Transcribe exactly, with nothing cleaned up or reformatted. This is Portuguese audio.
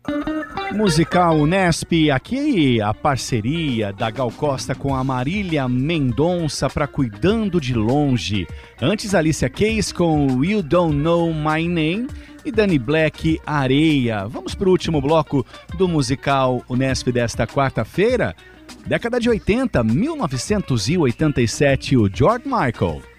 Musical Unesp, aqui a parceria da Gal Costa com a Marília Mendonça para Cuidando de Longe. Antes, Alicia Keys com You Don't Know My Name e Danny Black, Areia. Vamos para o último bloco do Musical Unesp desta quarta-feira. Década de oitenta, mil novecentos e oitenta e sete, o George Michael.